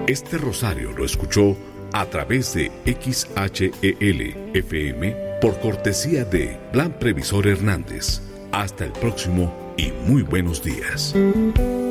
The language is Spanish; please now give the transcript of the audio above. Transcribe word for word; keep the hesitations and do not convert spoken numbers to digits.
Este rosario lo escuchó a través de X H E L F M por cortesía de Plan Previsor Hernández. Hasta el próximo y muy buenos días.